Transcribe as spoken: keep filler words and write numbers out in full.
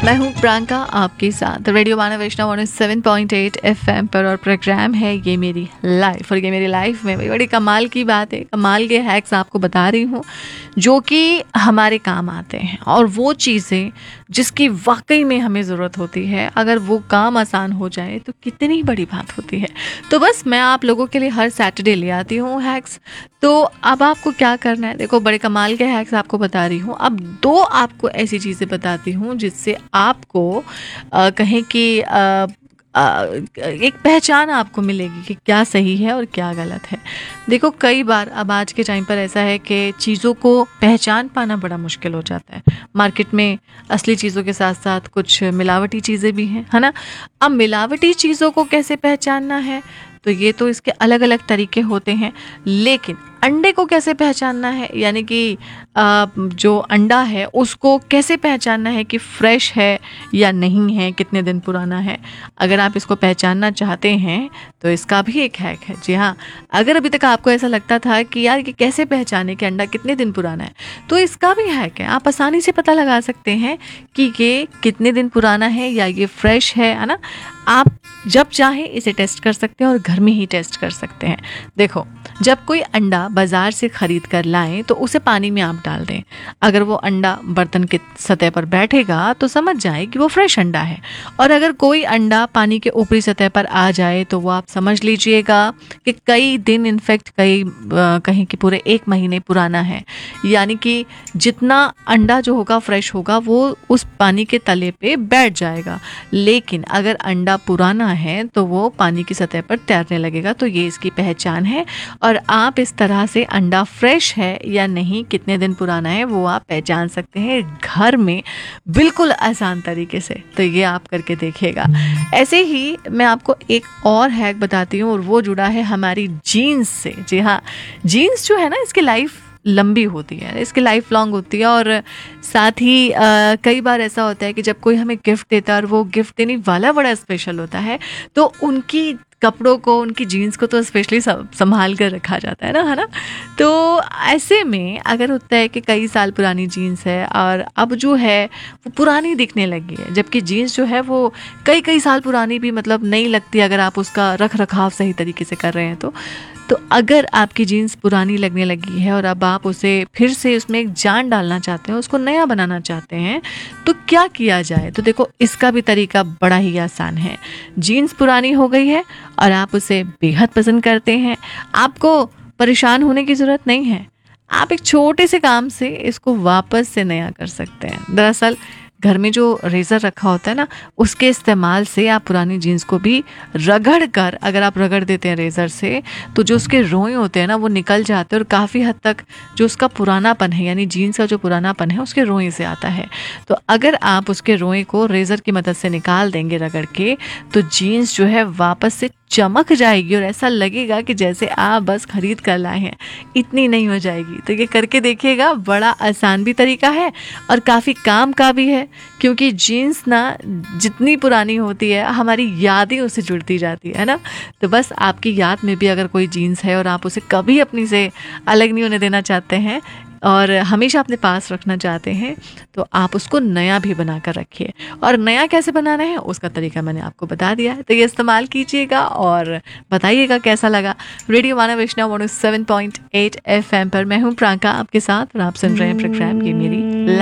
मैं हूँ प्रांका आपके साथ रेडियो मानव वैष्णव one seven point eight F M पर और प्रोग्राम है ये मेरी लाइफ। और ये मेरी लाइफ में बड़ी कमाल की बात है, कमाल के हैक्स आपको बता रही हूँ जो कि हमारे काम आते हैं और वो चीज़ें जिसकी वाकई में हमें ज़रूरत होती है, अगर वो काम आसान हो जाए तो कितनी बड़ी बात होती है। तो बस मैं आप लोगों के लिए हर सैटरडे ले आती हूँ हैक्स। तो अब आपको क्या करना है, देखो बड़े कमाल के हैक्स आपको बता रही हूँ। अब दो आपको ऐसी चीज़ें बताती हूँ जिससे आपको आ, कहें कि आ, आ, एक पहचान आपको मिलेगी कि क्या सही है और क्या गलत है। देखो कई बार अब आज के टाइम पर ऐसा है कि चीज़ों को पहचान पाना बड़ा मुश्किल हो जाता है। मार्केट में असली चीज़ों के साथ साथ कुछ मिलावटी चीज़ें भी हैं, है ना। अब मिलावटी चीज़ों को कैसे पहचानना है, तो ये तो इसके अलग अलग तरीके होते हैं। लेकिन अंडे को कैसे पहचानना है, यानी कि जो अंडा है उसको कैसे पहचानना है कि फ्रेश है या नहीं है, कितने दिन पुराना है। अगर आप इसको पहचानना चाहते हैं तो इसका भी एक हैक है। जी हाँ, अगर अभी तक आपको ऐसा लगता था कि यार कि कैसे पहचाने कि अंडा कितने दिन पुराना है, तो इसका भी हैक है। आप आसानी से पता लगा सकते हैं कि ये कितने दिन पुराना है या ये फ्रेश है, है ना। आप जब चाहे इसे टेस्ट कर सकते हैं और घर में ही टेस्ट कर सकते हैं। देखो जब कोई अंडा बाज़ार से ख़रीद कर लाएं तो उसे पानी में आप डाल दें। अगर वो अंडा बर्तन के सतह पर बैठेगा तो समझ जाए कि वो फ्रेश अंडा है। और अगर कोई अंडा पानी के ऊपरी सतह पर आ जाए तो वो आप समझ लीजिएगा कि कई दिन, इनफैक्ट कई कहीं कि पूरे एक महीने पुराना है। यानी कि जितना अंडा जो होगा फ्रेश होगा वो उस पानी के तले पे बैठ जाएगा। लेकिन अगर अंडा पुराना है तो वो पानी की सतह पर तैरने लगेगा। तो ये इसकी पहचान है। और आप इस तरह से अंडा फ्रेश है या नहीं, कितने दिन पुराना है, वो आप पहचान सकते हैं घर में बिल्कुल आसान तरीके से। तो ये आप करके देखिएगा। ऐसे ही मैं आपको एक और हैक बताती हूँ और वो जुड़ा है हमारी जीन्स से। जी हाँ, जीन्स जो है ना, इसकी लाइफ लंबी होती है, इसकी लाइफ लॉन्ग होती है। और साथ ही आ, कई बार ऐसा होता है कि जब कोई हमें गिफ्ट देता है और वो गिफ्ट देने वाला बड़ा स्पेशल होता है, तो उनकी कपड़ों को, उनकी जीन्स को तो स्पेशली संभाल कर रखा जाता है ना, है ना। तो ऐसे में अगर होता है कि कई साल पुरानी जीन्स है और अब जो है वो पुरानी दिखने लगी है, जबकि जीन्स जो है वो कई कई साल पुरानी भी मतलब नहीं लगती अगर आप उसका रख रखाव सही तरीके से कर रहे हैं तो तो अगर आपकी जीन्स पुरानी लगने लगी है और अब आप उसे फिर से उसमें एक जान डालना चाहते हैं, उसको नया बनाना चाहते हैं, तो क्या किया जाए। तो देखो इसका भी तरीका बड़ा ही आसान है। जीन्स पुरानी हो गई है और आप उसे बेहद पसंद करते हैं, आपको परेशान होने की ज़रूरत नहीं है। आप एक छोटे से काम से इसको वापस से नया कर सकते हैं। दरअसल घर में जो रेज़र रखा होता है ना, उसके इस्तेमाल से आप पुरानी जीन्स को भी रगड़ कर, अगर आप रगड़ देते हैं रेज़र से, तो जो उसके रोए होते हैं ना वो निकल जाते हैं और काफ़ी हद तक जो उसका पुरानापन है, यानी जीन्स का जो पुरानापन है उसके रोए से आता है। तो अगर आप उसके रोए को रेज़र की मदद से निकाल देंगे रगड़ के, तो जीन्स जो है वापस से चमक जाएगी और ऐसा लगेगा कि जैसे आप बस खरीद कर लाए हैं, इतनी नहीं हो जाएगी। तो ये करके देखिएगा, बड़ा आसान भी तरीका है और काफ़ी काम का भी है। क्योंकि जीन्स ना जितनी पुरानी होती है हमारी यादें उससे जुड़ती जाती है ना। तो बस आपकी याद में भी अगर कोई जीन्स है और आप उसे कभी अपनी से अलग नहीं होने देना चाहते हैं और हमेशा अपने पास रखना चाहते हैं, तो आप उसको नया भी बना कर रखिए। और नया कैसे बनाना है उसका तरीका मैंने आपको बता दिया है, तो ये इस्तेमाल कीजिएगा और बताइएगा कैसा लगा। रेडियो मानव वैष्णव one seven point eight F M पर मैं हूँ प्रांका आपके साथ और आप सुन रहे हैं प्रोग्राम ये मेरी